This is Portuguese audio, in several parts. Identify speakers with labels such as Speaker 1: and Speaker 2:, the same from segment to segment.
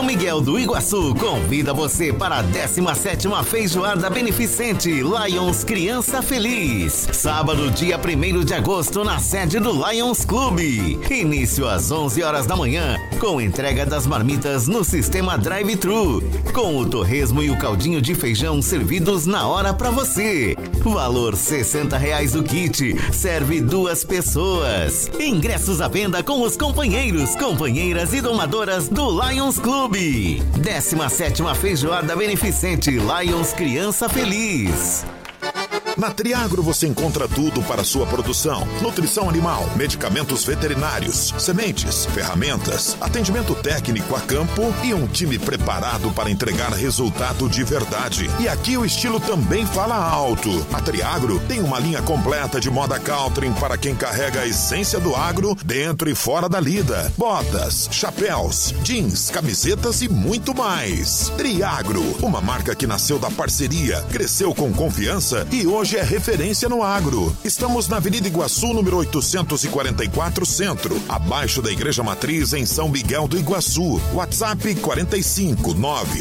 Speaker 1: São Miguel do Iguaçu convida você para a 17ª Feijoada Beneficente Lions Criança Feliz. Sábado, dia 1º de agosto, na sede do Lions Clube. Início às 11 horas da manhã, com entrega das marmitas no sistema drive-thru, com o torresmo e o caldinho de feijão servidos na hora para você. Valor R$60 o kit, serve 2 pessoas. Ingressos à venda com os companheiros, companheiras e domadoras do Lions Clube. 17ª Feijoada Beneficente Lions Criança Feliz.
Speaker 2: Na Triagro você encontra tudo para sua produção: nutrição animal, medicamentos veterinários, sementes, ferramentas, atendimento técnico a campo e um time preparado para entregar resultado de verdade. E aqui o estilo também fala alto. A Triagro tem uma linha completa de moda country para quem carrega a essência do agro dentro e fora da lida: botas, chapéus, jeans, camisetas e muito mais. Triagro, uma marca que nasceu da parceria, cresceu com confiança e hoje é referência no agro. Estamos na Avenida Iguaçu, número 844 Centro, abaixo da Igreja Matriz, em São Miguel do Iguaçu. WhatsApp 45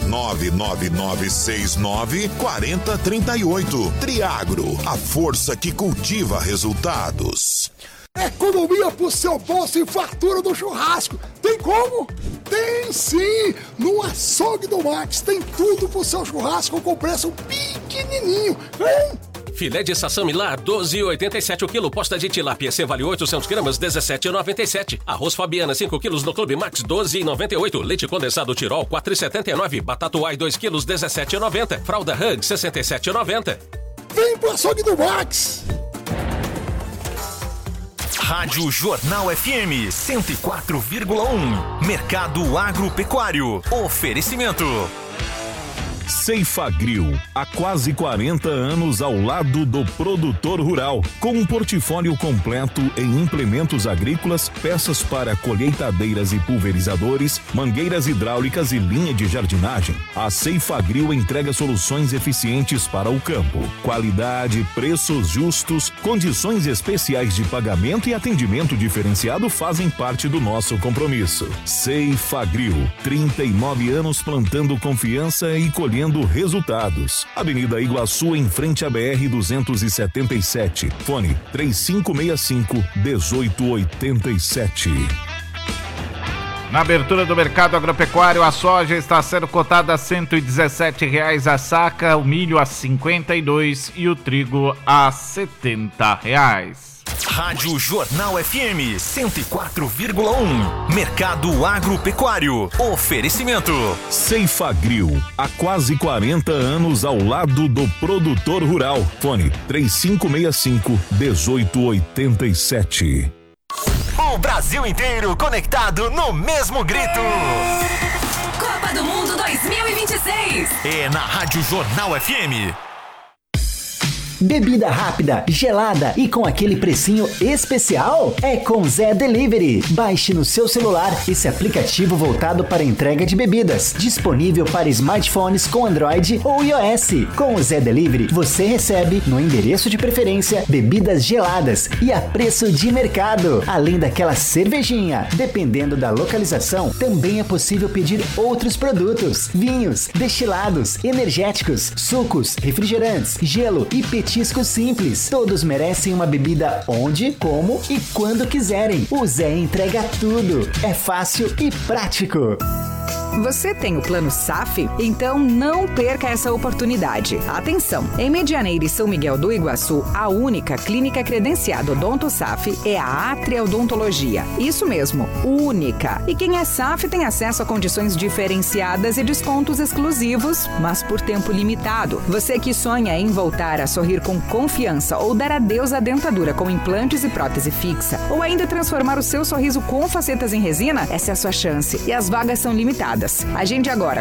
Speaker 2: 99969 4038. Triagro, a força que cultiva resultados.
Speaker 3: Economia pro seu bolso e fartura do churrasco. Tem como? Tem sim! No Açougue do Max tem tudo pro seu churrasco com preço pequenininho. Hein?
Speaker 4: Filé de sassami lá, 12,87 o quilo. Posta de tilápia, sem vale 800 gramas, 17,97. Arroz Fabiana, 5 quilos no Clube Max, 12,98. Leite condensado Tirol, 4,79. Batata Uai, 2 quilos, 17,90. Fralda Hug, 67,90.
Speaker 3: Vem pro Açougue do Max!
Speaker 5: Rádio Jornal FM 104,1. Mercado Agropecuário. Oferecimento
Speaker 6: Ceifagrill, há quase 40 anos ao lado do produtor rural, com um portfólio completo em implementos agrícolas, peças para colheitadeiras e pulverizadores, mangueiras hidráulicas e linha de jardinagem. A Ceifagrill entrega soluções eficientes para o campo. Qualidade, preços justos, condições especiais de pagamento e atendimento diferenciado fazem parte do nosso compromisso. Ceifagrill, 39 anos plantando confiança e colhendo resultados. Avenida Iguaçu, em frente à BR-277. Fone 3565-1887.
Speaker 7: Na abertura do mercado agropecuário, a soja está sendo cotada a R$117 a saca, o milho a R$52 e o trigo a R$70.
Speaker 5: Rádio Jornal FM 104,1. Mercado Agropecuário. Oferecimento
Speaker 6: Ceifagrill, há quase 40 anos ao lado do produtor rural. Fone 3565-1887.
Speaker 5: O Brasil inteiro conectado no mesmo grito.
Speaker 8: Copa do Mundo 2026.
Speaker 5: É na Rádio Jornal FM.
Speaker 9: Bebida rápida, gelada e com aquele precinho especial? É com Zé Delivery. Baixe no seu celular esse aplicativo voltado para entrega de bebidas, disponível para smartphones com Android ou iOS. Com o Zé Delivery, você recebe, no endereço de preferência, bebidas geladas e a preço de mercado, além daquela cervejinha. Dependendo da localização, também é possível pedir outros produtos, vinhos, destilados, energéticos, sucos, refrigerantes, gelo e petiscos simples. Todos merecem uma bebida onde, como e quando quiserem. O Zé entrega tudo. É fácil e prático.
Speaker 10: Você tem o plano SAF? Então não perca essa oportunidade. Atenção! Em Medianeira e São Miguel do Iguaçu, a única clínica credenciada Odonto SAF é a Atria Odontologia. Isso mesmo, única. E quem é SAF tem acesso a condições diferenciadas e descontos exclusivos, mas por tempo limitado. Você que sonha em voltar a sorrir com confiança ou dar adeus à dentadura com implantes e prótese fixa, ou ainda transformar o seu sorriso com facetas em resina, essa é a sua chance. E as vagas são limitadas. Agende agora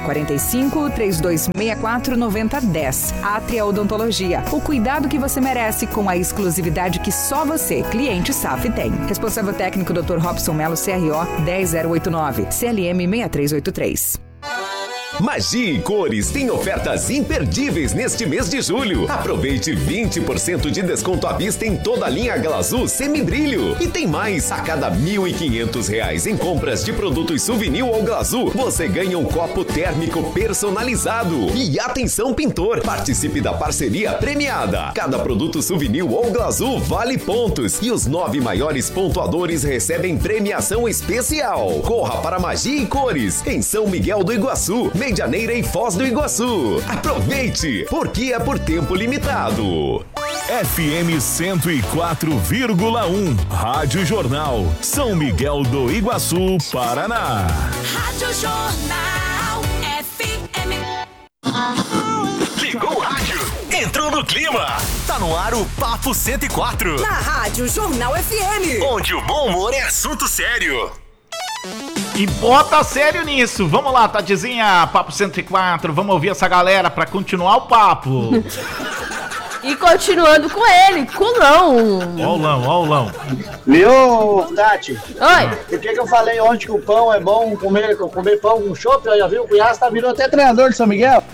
Speaker 10: 45-3264-9010. Atria Odontologia. O cuidado que você merece com a exclusividade que só você, cliente SAF, tem. Responsável técnico Dr. Robson Melo, CRO 10089, CLM 6383.
Speaker 11: Magia e Cores tem ofertas imperdíveis neste mês de julho. Aproveite 20% de desconto à vista em toda a linha Glazul Semibrilho. E tem mais, a cada R$ 1.500 em compras de produtos Souvenir ou Glazul, você ganha um copo térmico personalizado. E atenção, pintor, participe da parceria premiada. Cada produto Souvenir ou Glazul vale pontos e os 9 maiores pontuadores recebem premiação especial. Corra para Magia e Cores, em São Miguel do Iguaçu, Medianeira e Foz do Iguaçu. Aproveite, porque é por tempo limitado.
Speaker 6: FM 104,1, Rádio Jornal, São Miguel do Iguaçu, Paraná.
Speaker 8: Rádio Jornal FM.
Speaker 5: Ligou o rádio, entrou no clima. Tá no ar o Papo 104.
Speaker 8: Na Rádio Jornal FM.
Speaker 5: Onde o bom humor é assunto sério.
Speaker 7: E bota sério nisso. Vamos lá, Tatizinha, Papo 104. Vamos ouvir essa galera pra continuar o papo.
Speaker 12: E continuando com ele, com o Lão.
Speaker 7: Ó o Lão.
Speaker 13: Viu, Tati?
Speaker 12: Oi.
Speaker 13: Por que eu falei ontem que o pão é bom comer pão com chopp? Já viu? O Cunhaço virou até treinador de São Miguel.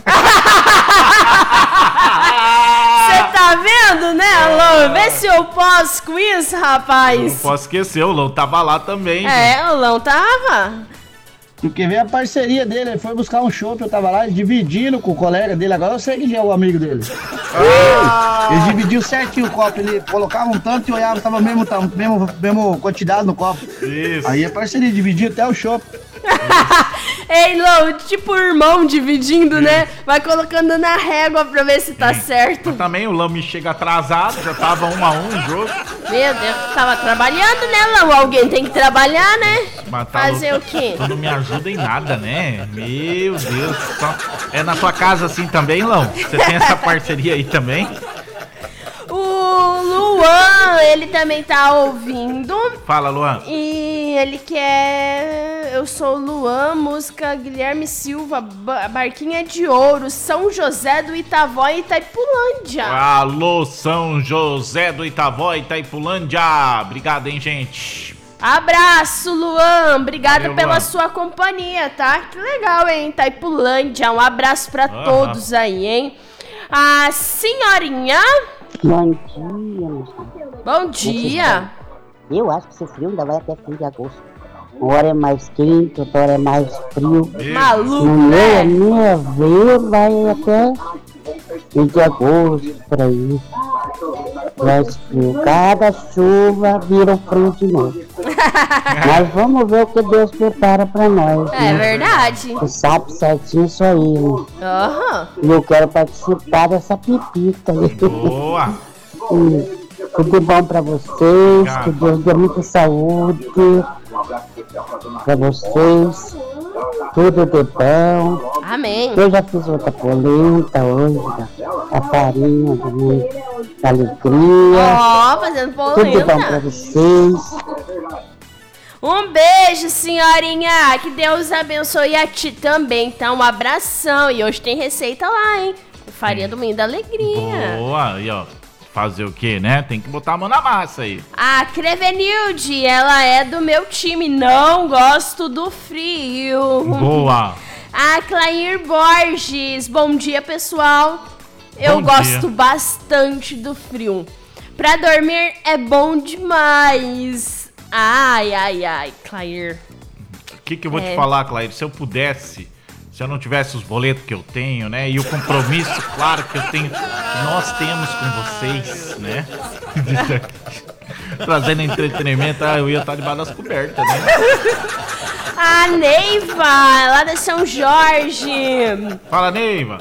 Speaker 12: Você tá vendo, né, Lão? Vê se eu posso com isso, rapaz.
Speaker 7: Não posso esquecer, o Lão tava lá também.
Speaker 12: O Lão tava.
Speaker 13: Porque veio a parceria dele, ele foi buscar um chopp, eu tava lá dividindo com o colega dele, agora eu sei que é o amigo dele. Ele dividiu certinho o copo, ele colocava um tanto e olhava, tava mesmo quantidade no copo.
Speaker 7: Isso.
Speaker 13: Aí a parceria dividiu até o chopp.
Speaker 12: Ei, Lão, tipo irmão dividindo, né? Vai colocando na régua pra ver se tá certo.
Speaker 7: Mas também o Lão me chega atrasado, já tava 1-1 o jogo.
Speaker 12: Meu Deus, tava trabalhando, né, Lão? Alguém tem que trabalhar, né? Fazer o quê?
Speaker 7: Tu não me ajuda em nada, né? Meu Deus. É na tua casa assim também, Lão? Você tem essa parceria aí também?
Speaker 12: O Luan, ele também tá ouvindo.
Speaker 7: Fala, Luan.
Speaker 12: E ele quer... Eu sou o Luan, música Guilherme Silva, Barquinha de Ouro, São José do Itavó e Itaipulândia.
Speaker 7: Alô, São José do Itavó e Itaipulândia. Obrigado, hein, gente.
Speaker 12: Abraço, Luan. Obrigada
Speaker 7: Valeu,
Speaker 12: pela
Speaker 7: Luan.
Speaker 12: sua companhia, tá? Que legal, hein, Itaipulândia. Um abraço pra todos aí, hein. A senhorinha...
Speaker 14: Bom dia, moça.
Speaker 12: Bom dia.
Speaker 14: Eu acho que esse frio ainda vai até fim de agosto. Uma hora é mais quente, outra hora é mais frio.
Speaker 12: Maluco,
Speaker 14: no
Speaker 12: né?
Speaker 14: minha ver, vai até fim de agosto, por aí. Mais frio. Cada chuva vira um frio de novo. Mas vamos ver o que Deus prepara pra nós.
Speaker 12: É verdade.
Speaker 14: Você sabe certinho isso aí, né?
Speaker 12: Aham.
Speaker 14: E eu quero participar dessa pipita.
Speaker 7: Boa.
Speaker 14: Tudo bom pra vocês, que Deus dê muita saúde pra vocês, tudo de bom.
Speaker 12: Amém.
Speaker 14: Eu já fiz outra polenta hoje, da farinha, da alegria.
Speaker 12: Ó, fazendo
Speaker 14: Tudo bom pra
Speaker 12: polenta.
Speaker 14: vocês.
Speaker 12: Um beijo, senhorinha. Que Deus abençoe a ti também, tá? Um abração. E hoje tem receita lá, hein? Farinha do Moinho da Alegria.
Speaker 7: Boa, aí ó. Fazer o quê, né? Tem que botar a mão na massa aí.
Speaker 12: A Crevenilde, ela é do meu time. Não gosto do frio.
Speaker 7: Boa.
Speaker 12: A Clair Borges. Bom dia, pessoal. Eu
Speaker 7: Bom
Speaker 12: gosto
Speaker 7: dia.
Speaker 12: bastante do frio. Pra dormir é bom demais. Ai, Clair.
Speaker 7: O que eu vou te falar, Clair? Se eu pudesse, se eu não tivesse os boletos que eu tenho, né? E o compromisso, claro, que eu tenho, que nós temos com vocês, né? Trazendo entretenimento, eu ia estar debaixo das cobertas, né?
Speaker 12: A Neiva, lá da São Jorge.
Speaker 7: Fala, Neiva.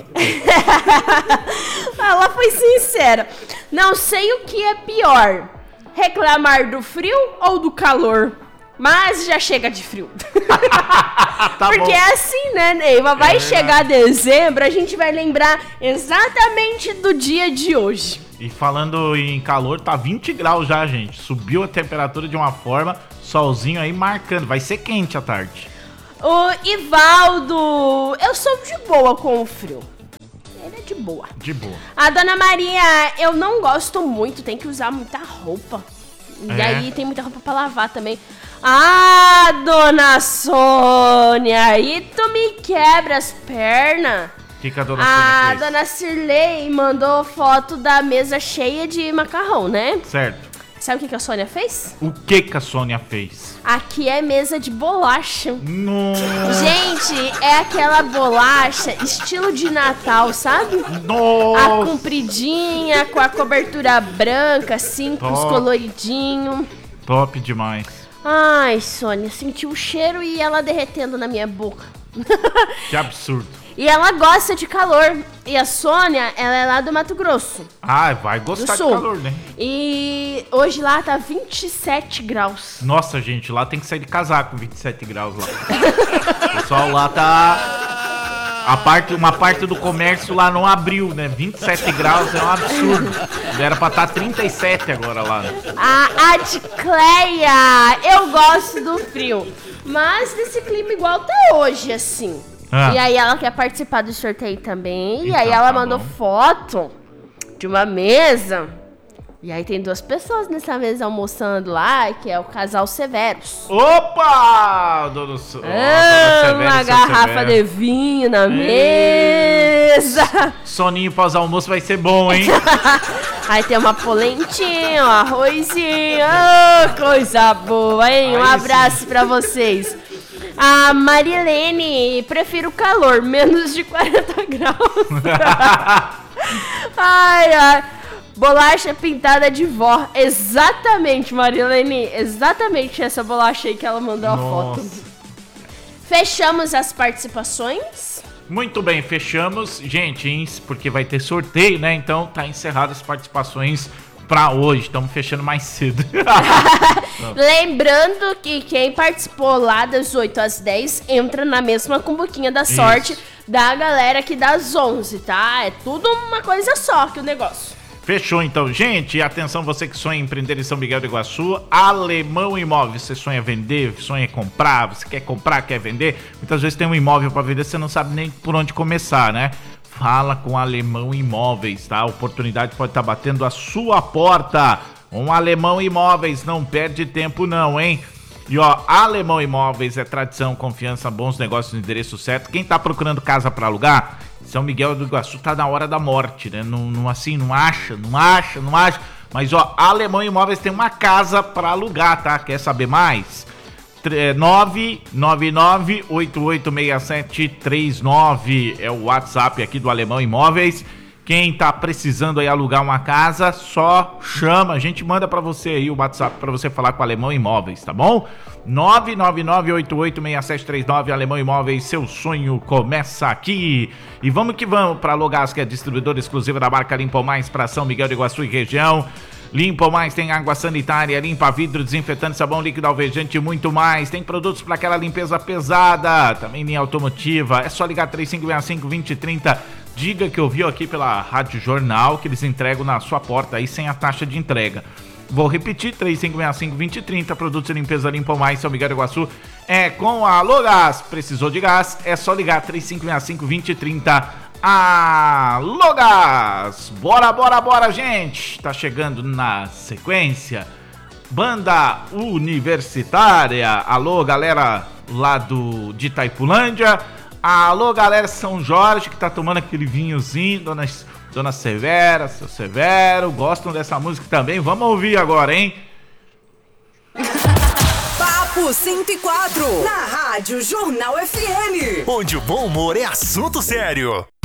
Speaker 12: Ela foi sincera. Não sei o que é pior, reclamar do frio ou do calor. Mas já chega de frio. Porque
Speaker 7: bom.
Speaker 12: é assim, né, Neiva? Vai chegar dezembro, a gente vai lembrar exatamente do dia de hoje.
Speaker 7: E falando em calor, tá 20 graus já, gente. Subiu a temperatura de uma forma, solzinho aí marcando. Vai ser quente à tarde.
Speaker 12: O Ivaldo, eu sou de boa com o frio. Ele é de boa.
Speaker 7: De boa.
Speaker 12: A Dona Maria, eu não gosto muito, tem que usar muita roupa. E aí tem muita roupa pra lavar também. Ah, dona Sônia, aí tu me quebra as pernas.
Speaker 7: O que a dona Sônia fez?
Speaker 12: A dona Cirlei mandou foto da mesa cheia de macarrão, né?
Speaker 7: Certo.
Speaker 12: Sabe o que a Sônia fez?
Speaker 7: O que a Sônia fez?
Speaker 12: Aqui é mesa de bolacha.
Speaker 7: Nossa.
Speaker 12: Gente, é aquela bolacha estilo de Natal, sabe?
Speaker 7: Nossa.
Speaker 12: A compridinha, com a cobertura branca, assim, com os coloridinhos.
Speaker 7: Top demais.
Speaker 12: Ai, Sônia, senti o cheiro e ela derretendo na minha boca.
Speaker 7: Que absurdo.
Speaker 12: E ela gosta de calor. E a Sônia, ela é lá do Mato Grosso.
Speaker 7: Ah, vai gostar de calor, né?
Speaker 12: E hoje lá tá 27 graus.
Speaker 7: Nossa, gente, lá tem que sair de casaco com 27 graus lá. O pessoal lá tá... Uma parte do comércio lá não abriu, né? 27 graus é um absurdo. Era pra estar 37 agora lá. Né?
Speaker 12: A Adcleia, eu gosto do frio. Mas desse clima igual tá hoje, assim. E aí ela quer participar do sorteio também. Então, e aí ela mandou foto de uma mesa. E aí tem 2 pessoas nessa mesa almoçando lá, que é o casal Severos.
Speaker 7: Opa! Dona Severo,
Speaker 12: uma garrafa de vinho na mesa.
Speaker 7: Soninho pós-almoço vai ser bom, hein?
Speaker 12: Aí tem uma polentinha, um arrozinho. Coisa boa, hein? Um abraço pra vocês. A Marilene, prefiro calor, menos de 40 graus. Ai. Bolacha pintada de vó. Exatamente, Marilene. Exatamente essa bolacha aí que ela mandou a foto. Fechamos as participações.
Speaker 7: Muito bem, fechamos. Gente, porque vai ter sorteio, né? Então tá encerradas as participações pra hoje. Estamos fechando mais cedo.
Speaker 12: Lembrando que quem participou lá das 8 às 10 entra na mesma cumbuquinha da sorte da galera aqui das 11, tá? É tudo uma coisa só que o negócio.
Speaker 7: Fechou então, gente. Atenção, você que sonha em empreender em São Miguel do Iguaçu, Alemão Imóveis. Você sonha vender, sonha comprar, você quer comprar, quer vender. Muitas vezes tem um imóvel para vender, você não sabe nem por onde começar, né? Fala com Alemão Imóveis, tá? A oportunidade pode estar batendo a sua porta. Um Alemão Imóveis, não perde tempo não, hein? E ó, Alemão Imóveis é tradição, confiança, bons negócios no endereço certo. Quem tá procurando casa para alugar, São Miguel do Iguaçu tá na hora da morte, né? Não acha. Mas ó, Alemão Imóveis tem uma casa para alugar, tá? Quer saber mais? 999-886739 é o WhatsApp aqui do Alemão Imóveis. Quem tá precisando aí alugar uma casa, só chama, a gente manda pra você aí o WhatsApp pra você falar com o Alemão Imóveis, tá bom? 999-886739, Alemão Imóveis, seu sonho começa aqui. E vamos que vamos pra Logás, que é distribuidora exclusiva da marca Limpa Mais pra São Miguel do Iguaçu e região. Limpa Mais tem água sanitária, limpa vidro, desinfetante, sabão líquido, alvejante e muito mais. Tem produtos para aquela limpeza pesada, também linha automotiva. É só ligar 3565-2030. Diga que ouviu aqui pela Rádio Jornal que eles entregam na sua porta aí sem a taxa de entrega. Vou repetir, 3565-2030, produtos de limpeza Limpa Mais, São Miguel do Iguaçu. É com a Logás. Precisou de gás? É só ligar 3565-2030. Alô, Gás! Bora, gente! Tá chegando na sequência. Banda Universitária. Alô, galera lá de Itaipulândia. Alô, galera São Jorge, que tá tomando aquele vinhozinho. Dona Severa, seu Severo. Gostam dessa música também? Vamos ouvir agora, hein?
Speaker 8: Papo 104, na Rádio Jornal FM.
Speaker 5: Onde o bom humor é assunto sério.